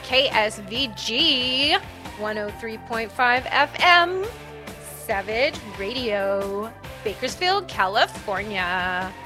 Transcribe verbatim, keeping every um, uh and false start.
K S V G one oh three point five F M, Savage Radio, Bakersfield, California.